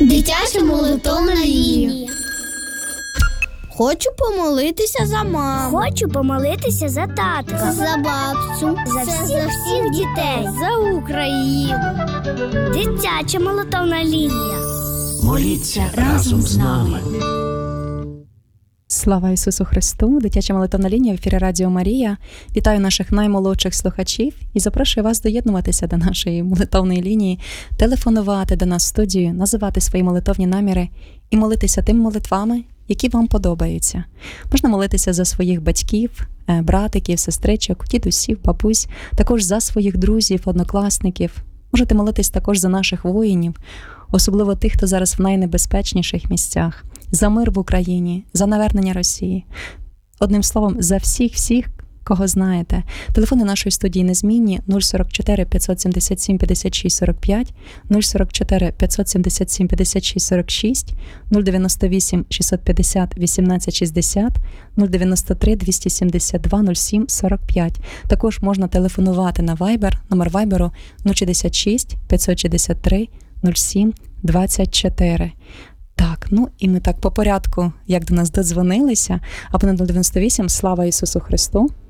Дитяча молитовна лінія. Хочу помолитися за маму. Хочу помолитися за татка. За бабцю. За всіх дітей. За Україну. Дитяча молитовна лінія. Моліться разом з нами. Слава Ісусу Христу! Дитяча молитовна лінія в ефірі Радіо Марія. Вітаю наших наймолодших слухачів і запрошую вас доєднуватися до нашої молитовної лінії, телефонувати до нас в студію, називати свої молитовні наміри і молитися тим молитвами, які вам подобаються. Можна молитися за своїх батьків, братиків, сестричок, дідусів, бабусь, також за своїх друзів, однокласників. Можете молитись також за наших воїнів, особливо тих, хто зараз в найнебезпечніших місцях, за мир в Україні, за навернення Росії. Одним словом, за всіх, кого знаєте. Телефони нашої студії незмінні 044 577 56 45, 044 577 56 46, 098 650 18 60, 093 272 07 45. Також можна телефонувати на Viber, номер Viber 066 563 07 24. Так, і ми так по порядку, як до нас додзвонилися. Абонент 098, слава Ісусу Христу.